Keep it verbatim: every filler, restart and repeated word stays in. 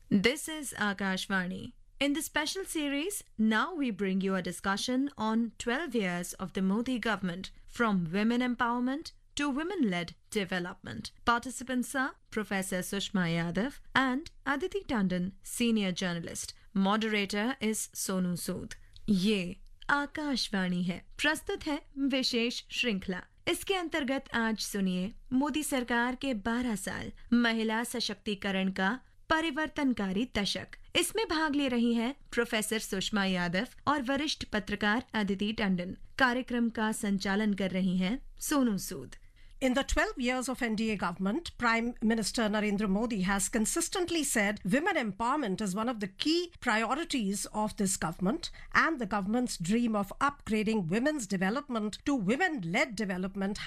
This is Akashvani. In the special series, now we bring you a discussion on twelve years of the Modi government, from women empowerment to women-led development. Participants are Professor Sushma Yadav and Aditi Tandon, senior journalist. Moderator is Sonu Sood. ये आकाशवाणी है। प्रस्तुत है विशेष श्रृंखला। इसके अंतर्गत आज सुनिए मोदी सरकार के बारह साल महिला सशक्तिकरण का परिवर्तनकारी दशक। इसमें भाग ले रही हैं प्रोफेसर सुषमा यादव और वरिष्ठ पत्रकार अदिति टंडन। कार्यक्रम का संचालन कर रही हैं Sonu Sood. In the twelve years of N D A government, Prime Minister Narendra Modi has consistently said women empowerment is one of the key priorities of this government, and the government's dream of upgrading women's development to women-led development